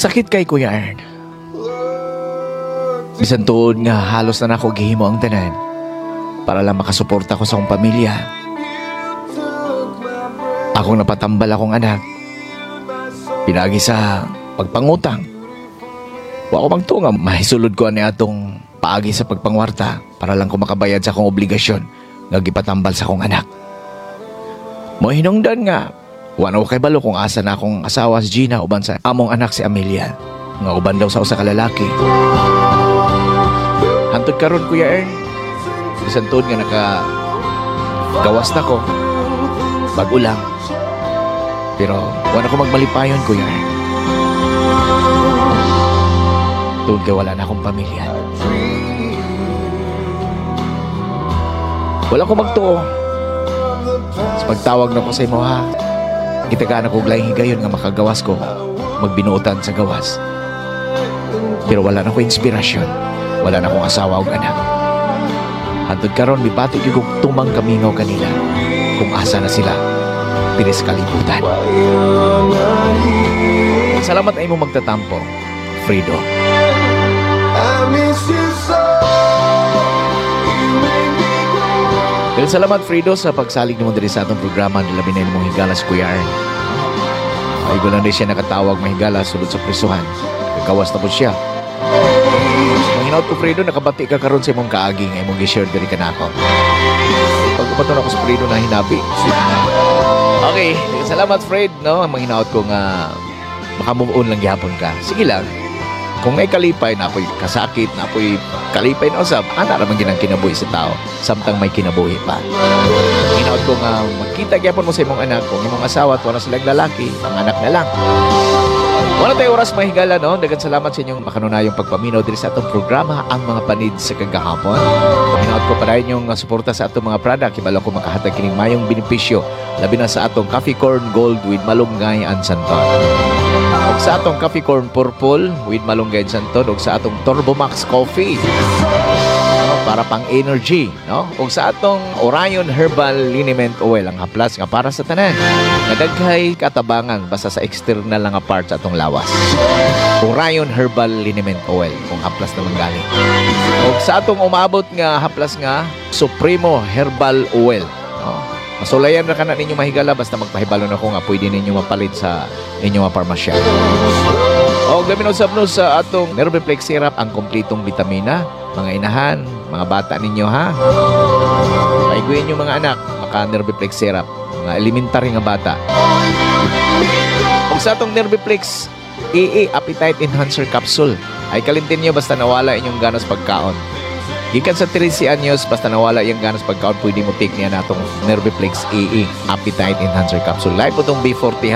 Sakit kay Kuya Ern. Bisan tuod nga halos na nako gihimo ang tanan para lang makasuporta ko sa akong pamilya. Akong napatambal akong anak. Pinagi sa pagpangutang. Wa ko magtunga, mahisulod ko ani atong paagi sa pagpangwarta para lang ko makabayad sa akong obligasyon nga gipatambal sa akong anak. Mo hinungdan nga, wala ko kay balo kung asa na akong asawa si Gina uban sa among anak si Amelia nga uban daw sa usa ka lalaki. Hantod karon Kuya Ern, bisan tuod nga gawas na ko, bago lang. Pero wala ko magmalipayon Kuya Ern. Tuod kay wala na akong pamilya. Wala ko magtuo. Sa pagtawag na ko sa imo ha, gitagaan ako glayang higayon nga makagawas ko, magbinuotan sa gawas. Pero wala na ko inspirasyon, wala na akong asawa o anak. Hantod karon bipati gyud kog tumang kamingaw kanila kung asa na sila pinis kalibutan. Salamat ay mo magtatampo, Fredo. Pero salamat Fredo sa pagsalig mo diri sa atong programa ng labi na mong higala si Kuya Ern. Ay ko lang din siya nakatawag mahigala sulod sa prisuhan. Nagkawas na po siya. Manghinaot ko Fredo, nakabati ka karon sa imong kaaging ay mong gi-share diri kanako. Pagkapaton ako sa Fredo na hinabi. Okay, salamat Fred, no? Manghinaot ko nga makamove on lang gihapon ka. Sige lang. Kung may kalipay na ako'y kasakit, na ako'y kalipay na usap, ana naman ginang kinabuhi sa tao, samtang may kinabuhi pa. Hinaot ko nga, magkita gyapon mo sa imong anak, kung imong asawa at wala silang lalaki, ang anak na lang. Wala tayo oras mahigala, no? Dagan salamat sa inyong makanunayong pagpaminaw diri sa atong programa, ang mga panid sa kagahapon. Hinaot ko pa rin yung suporta sa atong mga product, ibala ko makahatag kining mayong benepisyo, labi na sa atong Coffee Corn Gold with Malunggay and Santon. O sa atong Coffee Corn Purple with Malunggay and Santon, o sa atong Turbo Max Coffee, no? Para pang energy, no? O sa atong Orion Herbal Liniment Oil, ang haplas nga para sa tanan. Nadaghay katabangan basta sa external nga part sa atong lawas. Orion Herbal Liniment Oil, kung haplas naman galing. O sa atong umabot nga haplas nga Supremo Herbal Oil, no? Masulayan na ka na ninyo mahigala basta magpahibalo na ko nga pwede ninyo mapalit sa inyong aparmasya. O gamin usap no sa atong Nerviplex Syrup, ang kompletong vitamina. Mga inahan, mga bata ninyo ha. Paiguin nyo mga anak, maka Nerviplex Syrup, mga elementary nga bata. O sa atong Nerviplex EE Appetite Enhancer Capsule, ay kalintin nyo basta nawala inyong ganas pagkaon. Gikan sa 13 anyos, basta nawala yung ganas pagkaon, pwede mo take niya na itong Nerviplex EE Appetite Enhancer Capsule. Live po itong B40